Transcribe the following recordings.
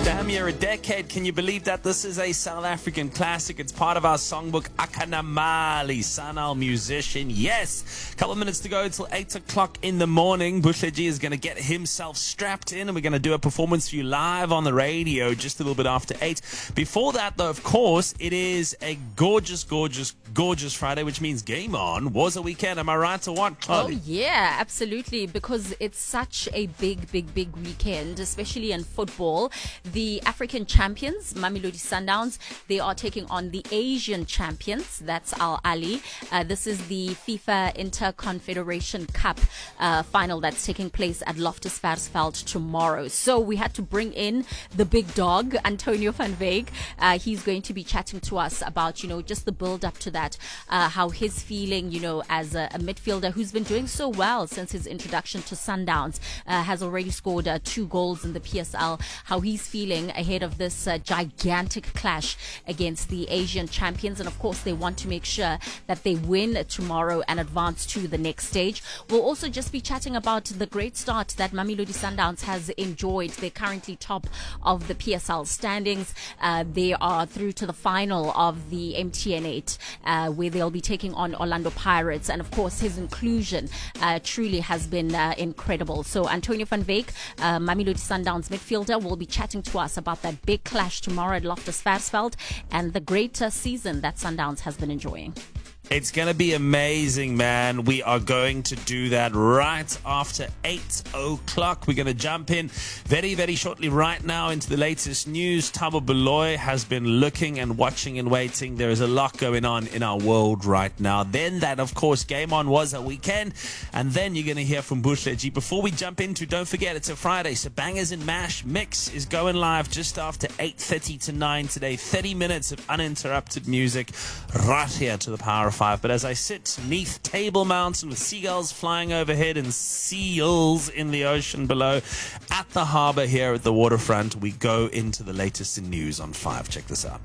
Damn Near a Decade. Can you believe that? This is a South African classic. It's part of our songbook. Akanamali, Sanal musician. Yes. Couple of minutes to go until 8 o'clock in the morning. Bushleji is going to get himself strapped in and we're going to do a performance for you live on the radio just a little bit after 8. Before that, though, of course, it is a gorgeous, gorgeous, gorgeous Friday, which means Game On was a weekend. Am I right or what, Chloe? Oh, yeah, absolutely. Because it's such a big weekend, especially in football. The African champions, Mamelodi Sundowns, they are taking on the Asian champions. That's Al Ali. This is the FIFA Interconfederation Cup final that's taking place at Loftus Versfeld tomorrow. So we had to bring in the big dog, Antonio van Wyk. He's going to be chatting to us about, just the build up to that, how he's feeling, as a midfielder who's been doing so well since his introduction to Sundowns, has already scored 2 goals in the PSL, how he's feeling ahead of this gigantic clash against the Asian champions. And of course, they want to make sure that they win tomorrow and advance to the next stage. We'll also just be chatting about the great start that Mamelodi Sundowns has enjoyed. They're currently top of the PSL standings. They are through to the final of the MTN 8, where they'll be taking on Orlando Pirates. And of course, his inclusion truly has been incredible. So Antonio van Wyk, Mamelodi Sundowns midfielder, will be chatting to us about that big clash tomorrow at Loftus Versfeld and the great season that Sundowns has been enjoying. It's going to be amazing, man. We are going to do that right after 8 o'clock. We're going to jump in very, very shortly right now into the latest news. Thabo Baloyi has been looking and watching and waiting. There is a lot going on in our world right now. Then that, of course, Game On was a weekend. And then you're going to hear from Bushleji. Before we jump into, don't forget, it's a Friday. So Bangers and Mash Mix is going live just after 8:30 to 9 today. 30 minutes of uninterrupted music right here to the Power of 5. But as I sit neath Table Mountain with seagulls flying overhead and seals in the ocean below, at the harbor here at the waterfront, we go into the latest in news on 5. Check this out.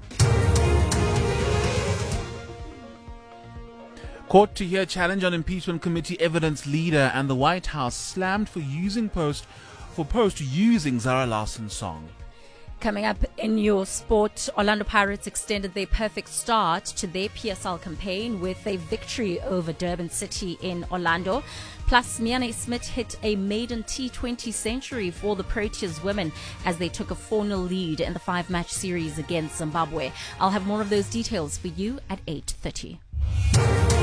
Court to hear challenge on impeachment committee evidence leader, and the White House slammed for post using Zara Larsson's song. Coming up in your sport, Orlando Pirates extended their perfect start to their PSL campaign with a victory over Durban City in Orlando. Plus, Miane Smith hit a maiden T20 century for the Proteas women as they took a 4-0 lead in the 5-match series against Zimbabwe. I'll have more of those details for you at 8:30.